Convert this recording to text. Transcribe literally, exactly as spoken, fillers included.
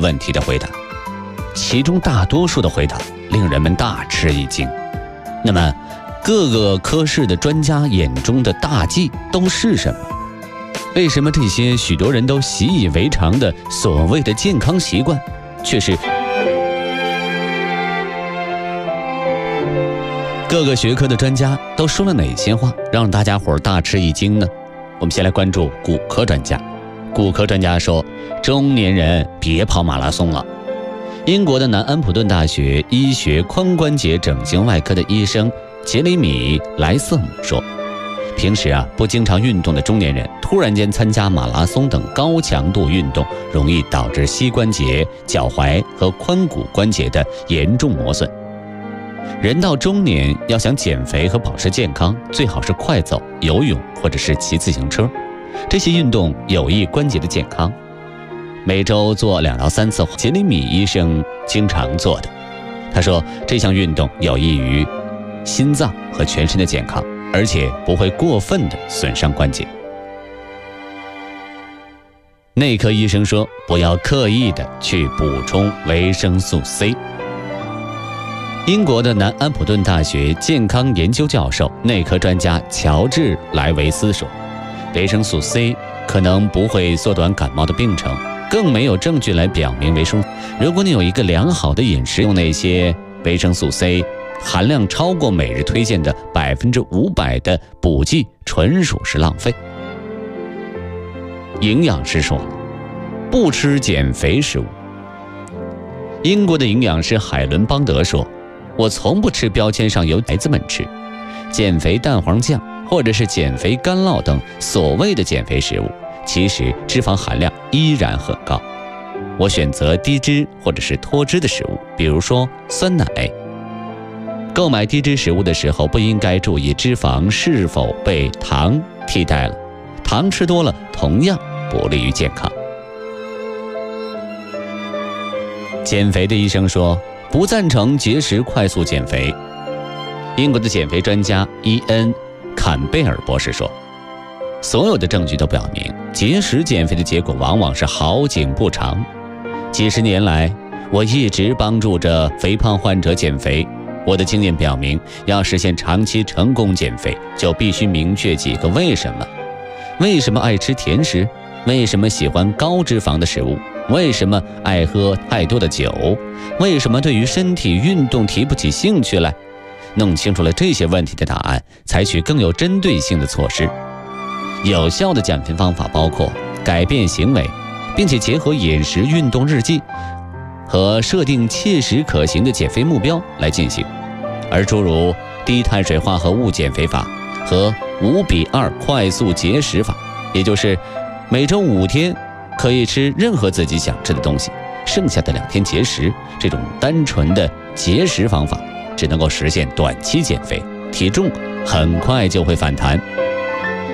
问题的回答，其中大多数的回答令人们大吃一惊。那么，各个科室的专家眼中的大忌都是什么？为什么这些许多人都习以为常的所谓的健康习惯，却是各个学科的专家都说了哪些话，让大家伙大吃一惊呢？我们先来关注骨科专家。骨科专家说，中年人别跑马拉松了。英国的南安普顿大学医学髋关节整形外科的医生杰里米·莱瑟姆说，平时啊不经常运动的中年人突然间参加马拉松等高强度运动，容易导致膝关节、脚踝和髋骨关节的严重磨损。人到中年要想减肥和保持健康，最好是快走、游泳或者是骑自行车，这些运动有益关节的健康。每周做两到三次，杰里米医生经常做的。他说，这项运动有益于心脏和全身的健康，而且不会过分的损伤关节。内科医生说，不要刻意的去补充维生素 C。英国的南安普顿大学健康研究教授、内科专家乔治·莱维斯说，维生素 C 可能不会缩短感冒的病程，更没有证据来表明维生素。如果你有一个良好的饮食，用那些维生素 C 含量超过每日推荐的百分之五百的补剂，纯属是浪费。营养师说了，不吃减肥食物。英国的营养师海伦·邦德说，我从不吃标签上有孩子们吃减肥蛋黄酱或者是减肥干酪等所谓的减肥食物，其实脂肪含量依然很高。我选择低脂或者是脱脂的食物，比如说酸奶。购买低脂食物的时候，不应该注意脂肪是否被糖替代了，糖吃多了同样不利于健康。减肥的医生说，不赞成节食快速减肥。英国的减肥专家伊恩·坎贝尔博士说，所有的证据都表明，节食减肥的结果往往是好景不长。几十年来，我一直帮助着肥胖患者减肥。我的经验表明，要实现长期成功减肥，就必须明确几个为什么。为什么爱吃甜食？为什么喜欢高脂肪的食物？为什么爱喝太多的酒？为什么对于身体运动提不起兴趣来？弄清楚了这些问题的答案，采取更有针对性的措施。有效的减肥方法包括改变行为，并且结合饮食、运动日记和设定切实可行的减肥目标来进行。而诸如低碳水化合物减肥法和五比二快速节食法，也就是每周五天可以吃任何自己想吃的东西，剩下的两天节食，这种单纯的节食方法只能够实现短期减肥，体重很快就会反弹。